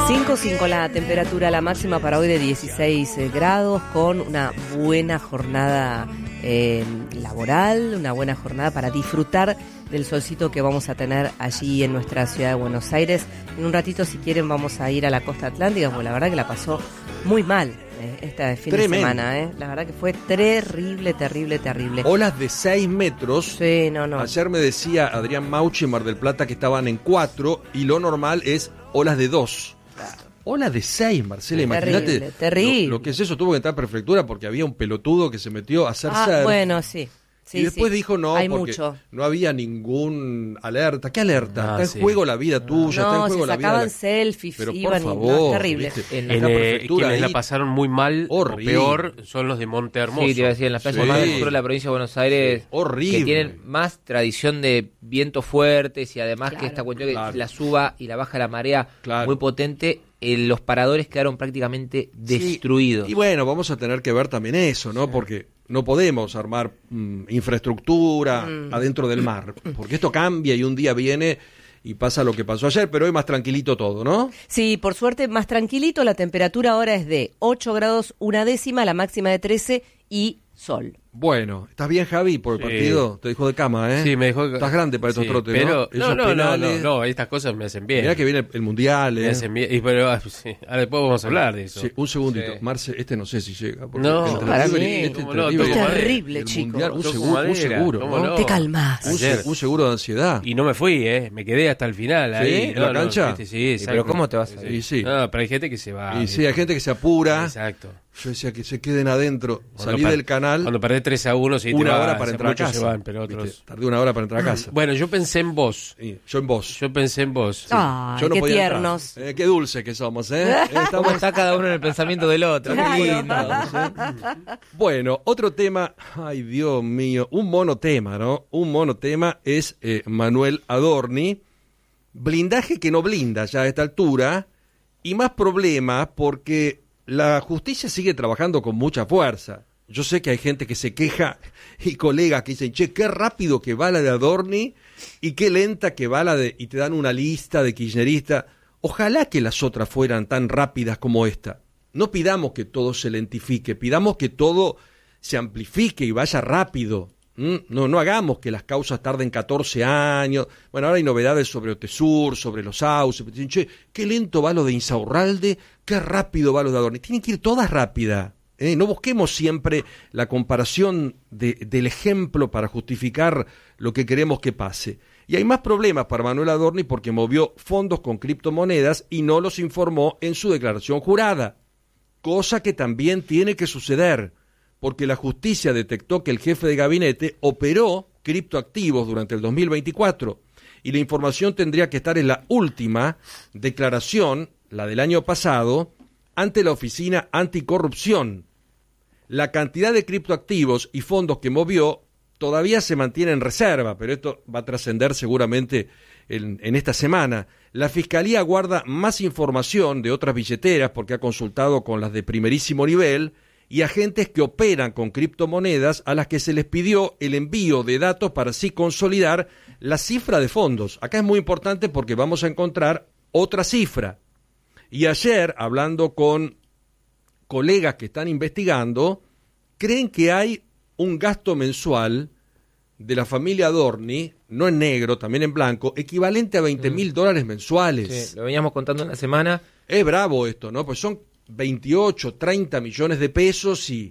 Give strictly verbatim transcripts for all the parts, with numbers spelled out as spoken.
cinco cinco la temperatura, la máxima para hoy de dieciséis grados, con una buena jornada eh, laboral, una buena jornada para disfrutar del solcito que vamos a tener allí en nuestra ciudad de Buenos Aires. En un ratito, si quieren, vamos a ir a la costa atlántica, porque la verdad que la pasó muy mal eh, este fin Tremendo. de semana. Eh. La verdad que fue terrible, terrible, terrible. Olas de seis metros. Sí, no, no. Ayer me decía Adrián Mauchi en Mar del Plata que estaban en cuatro y lo normal es olas de dos. Ola de seis, Marcela, imagínate. Terrible, terrible. Lo, lo que es eso, tuvo que entrar a prefectura porque había un pelotudo que se metió a hacer ah, surf. Bueno, sí. Sí, y después sí. dijo no, Hay porque mucho. no había ningún alerta. ¿Qué alerta? Ah, está en sí. juego la vida tuya, no, está en juego se la vida. sacaban La... selfies, Pero iban por y favor, no, es terrible. ¿viste? En, En la eh, prefectura quienes ahí, la pasaron muy mal horrible. o peor son los de Monte Hermoso. Sí, te iba a decir, en las playas Sí. más del sur de la provincia de Buenos Aires, Sí, horrible. que tienen más tradición de vientos fuertes y además Claro. que esta cuestión Claro. que la suba y la baja de la marea Claro. muy potente, eh, los paradores quedaron prácticamente destruidos. Sí. Y bueno, vamos a tener que ver también eso, ¿no? Sí. Porque no podemos armar mm, infraestructura mm. adentro del mar, porque esto cambia y un día viene y pasa lo que pasó ayer, pero hoy más tranquilito todo, ¿no? Sí, por suerte más tranquilito, la temperatura ahora es de ocho grados una décima, la máxima de trece y sol. Bueno, ¿estás bien, Javi, por el Sí. partido? Te dejó de cama, ¿eh? Sí, me dejó... Estás grande para estos sí, trotes, pero... ¿no? No, Esos no, no, penales. no, no, estas cosas me hacen bien. Mirá que viene el Mundial, ¿eh? Me hacen bien. Y, pero, ah, sí, ahora después vamos a hablar de eso. Sí, un segundito. Sí. Marce, este no sé si llega. porque No, entre para River y- mí, este cómo entre no, River y- toco madera. terrible, el chico. Mundial, un Toco seguro, un madera, seguro, cómo ¿no? no. Te calmás. Un, Ayer. se- un seguro de ansiedad. Y no me fui, ¿eh? Me quedé hasta el final. ¿Sí? Ahí. ¿En No, la no, cancha? viste, sí, Sí, exacto. pero ¿cómo te vas a Sí, ir? sí. No, pero hay gente que se va. Y sí, hay gente que se apura. Exacto. Yo decía que se queden adentro. Cuando Salí per- del canal Cuando perdés tres a uno, sí, te una vas, hora para entrar a muchos casa. se van, pero otros... ¿Viste? Tardé una hora para entrar a casa. Bueno, yo pensé en vos. Sí, yo en vos. Yo pensé en vos. Sí. Ay, Yo no qué podía entrar. tiernos. Eh, qué dulce que somos, ¿eh? ¿Cómo Estamos está cada uno en el pensamiento del otro? Qué Claro. lindo. ¿eh? Bueno, otro tema, ay Dios mío, un monotema, ¿no? Un monotema es eh, Manuel Adorni, blindaje que no blinda ya a esta altura, y más problemas porque la justicia sigue trabajando con mucha fuerza. Yo sé que hay gente que se queja y colegas que dicen, che, qué rápido que va la de Adorni y qué lenta que va la de... y te dan una lista de kirchneristas. Ojalá que las otras fueran tan rápidas como esta. No pidamos que todo se lentifique, pidamos que todo se amplifique y vaya rápido. ¿Mm? No, no hagamos que las causas tarden catorce años. Bueno, ahora hay novedades sobre Otesur, sobre los sauces. Dicen, che, qué lento va lo de Insaurralde, qué rápido va lo de Adorni. Tienen que ir todas rápidas. ¿eh? No busquemos siempre la comparación de, del ejemplo para justificar lo que queremos que pase. Y hay más problemas para Manuel Adorni porque movió fondos con criptomonedas y no los informó en su declaración jurada. Cosa que también tiene que suceder, porque la justicia detectó que el jefe de gabinete operó criptoactivos durante el dos mil veinticuatro y la información tendría que estar en la última declaración, la del año pasado, ante la Oficina Anticorrupción. La cantidad de criptoactivos y fondos que movió todavía se mantiene en reserva, pero esto va a trascender seguramente en, en esta semana. La Fiscalía guarda más información de otras billeteras porque ha consultado con las de primerísimo nivel y agentes que operan con criptomonedas a las que se les pidió el envío de datos para así consolidar la cifra de fondos. Acá es muy importante porque vamos a encontrar otra cifra. Y ayer, hablando con colegas que están investigando, creen que hay un gasto mensual de la familia Adorni, no en negro, también en blanco, equivalente a veinte mil dólares mensuales. Sí, lo veníamos contando en la semana. Es bravo esto, ¿no? Pues son veintiocho, treinta millones de pesos y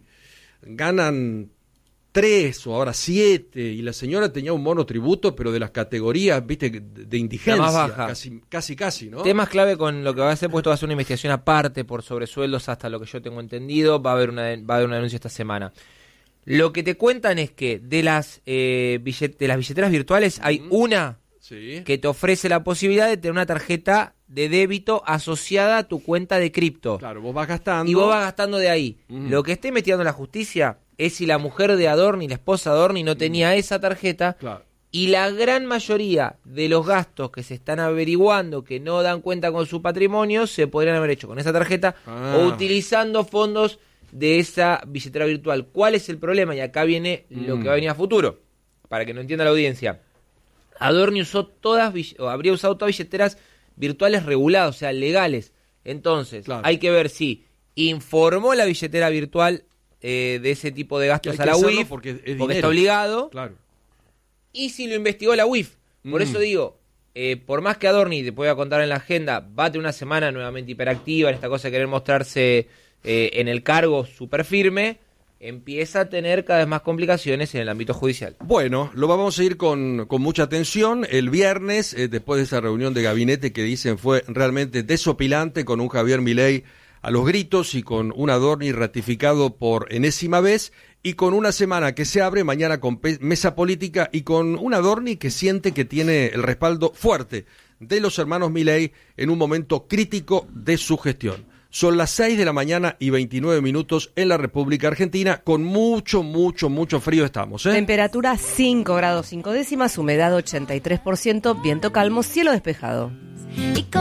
ganan tres o ahora siete, y la señora tenía un monotributo, pero de las categorías, viste, de indigencia, La más baja. casi, casi, casi, ¿no? Temas clave con lo que va a hacer, puesto va a ser una investigación aparte por sobresueldos hasta lo que yo tengo entendido, va a haber una, va a haber una denuncia esta semana. Lo que te cuentan es que de las, eh, billet, de las billeteras virtuales hay Mm. una Sí. que te ofrece la posibilidad de tener una tarjeta de débito asociada a tu cuenta de cripto. Claro, vos vas gastando. Y vos vas gastando de ahí. Mm. Lo que esté investigando la justicia es si la mujer de Adorni, la esposa de Adorni, no tenía esa tarjeta. Claro. Y la gran mayoría de los gastos que se están averiguando, que no dan cuenta con su patrimonio, se podrían haber hecho con esa tarjeta Ah. o utilizando fondos de esa billetera virtual. ¿Cuál es el problema? Y acá viene lo Mm. que va a venir a futuro, para que no entienda la audiencia. Adorni usó todas, o habría usado todas billeteras virtuales reguladas, o sea, legales. Entonces, Claro. hay que ver si informó la billetera virtual eh, de ese tipo de gastos Que a hay la que U hacerlo I F, porque es porque dinero. está obligado, Claro. y si lo investigó la U I F. Por Mm. eso digo, eh, por más que Adorni, te pueda contar en la agenda, va a tener una semana nuevamente hiperactiva en esta cosa de querer mostrarse eh, en el cargo súper firme, empieza a tener cada vez más complicaciones en el ámbito judicial. Bueno, lo vamos a seguir con, con mucha atención. El viernes, eh, después de esa reunión de gabinete que dicen fue realmente desopilante, con un Javier Milei a los gritos y con un Adorni ratificado por enésima vez, y con una semana que se abre mañana con pe- mesa política y con un Adorni que siente que tiene el respaldo fuerte de los hermanos Milei en un momento crítico de su gestión. Son las seis de la mañana y veintinueve minutos en la República Argentina. Con mucho, mucho, mucho frío estamos, ¿eh? Temperatura cinco grados cinco décimas, humedad ochenta y tres por ciento, viento calmo, cielo despejado.